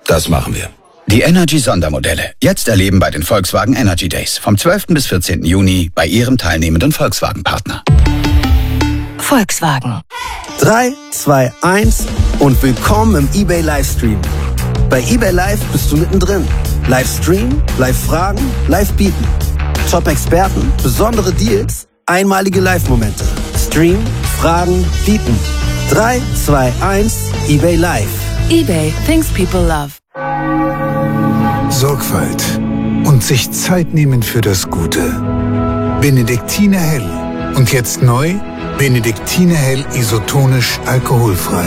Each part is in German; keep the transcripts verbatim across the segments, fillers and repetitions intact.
Das machen wir. Die Energy-Sondermodelle. Jetzt erleben bei den Volkswagen Energy Days. Vom zwölften bis vierzehnten Juni bei Ihrem teilnehmenden Volkswagen-Partner. Volkswagen. drei, zwei, eins und willkommen im eBay Livestream. Bei eBay Live bist du mittendrin. Livestream, Live-Fragen, Live-Bieten. Top-Experten, besondere Deals, einmalige Live-Momente. Stream, Fragen, Bieten. drei, zwei, eins, eBay Live. eBay, things people love. Sorgfalt und sich Zeit nehmen für das Gute. Benediktiner Hell. Und jetzt neu, Benediktiner Hell isotonisch alkoholfrei.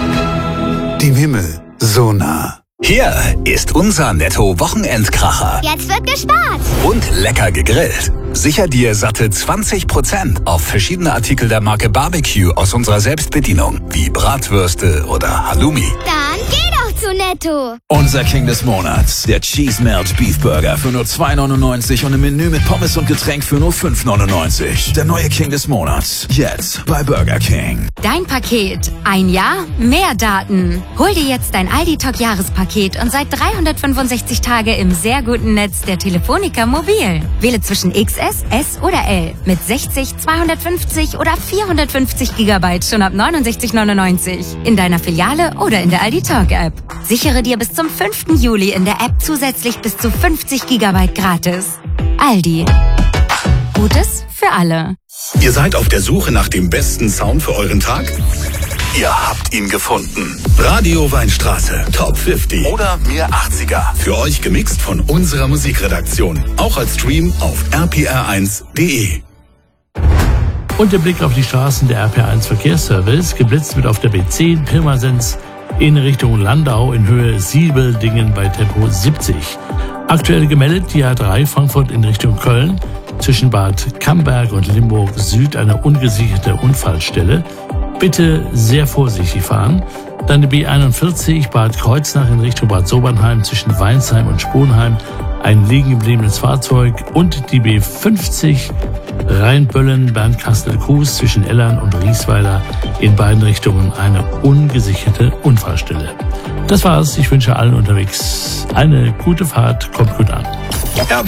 Dem Himmel so nah. Hier ist unser Netto-Wochenendkracher. Jetzt wird gespart. Und lecker gegrillt. Sicher dir satte zwanzig Prozent auf verschiedene Artikel der Marke Barbecue aus unserer Selbstbedienung, wie Bratwürste oder Halloumi. Dann geh doch zu Netto. Unser King des Monats, der Cheese Melt Beef Burger für nur zwei neunundneunzig und ein Menü mit Pommes und Getränk für nur fünf neunundneunzig. Der neue King des Monats, jetzt bei Burger King. Dein Paket. Ein Jahr, mehr Daten. Hol dir jetzt dein Aldi Talk Jahrespaket und seit dreihundertfünfundsechzig Tage im sehr guten Netz der Telefonica Mobil. Wähle zwischen X S, S oder L mit sechzig, zweihundertfünfzig oder vierhundertfünfzig Gigabyte schon ab neunundsechzig neunundneunzig. In deiner Filiale oder in der Aldi Talk App. Sichere dir bis zum fünften Juli in der App zusätzlich bis zu fünfzig Gigabyte gratis. Aldi. Gutes für alle. Ihr seid auf der Suche nach dem besten Sound für euren Tag? Ihr habt ihn gefunden. Radio Weinstraße, Top fünfzig oder Mir achtziger. Für euch gemixt von unserer Musikredaktion. Auch als Stream auf r p r eins punkt d e. Und der Blick auf die Straßen der R P R eins Verkehrsservice, geblitzt wird auf der B zehn Pirmasens in Richtung Landau in Höhe Siebeldingen bei Tempo siebzig. Aktuell gemeldet die A drei Frankfurt in Richtung Köln. Zwischen Bad Camberg und Limburg Süd eine ungesicherte Unfallstelle. Bitte sehr vorsichtig fahren. Dann die B einundvierzig Bad Kreuznach in Richtung Bad Sobernheim zwischen Weinsheim und Sponheim ein liegen gebliebenes Fahrzeug und die B fünfzig Rheinböllen Bernkastel-Kues zwischen Ellern und Riesweiler in beiden Richtungen eine ungesicherte Unfallstelle. Das war's. Ich wünsche allen unterwegs eine gute Fahrt. Kommt gut an.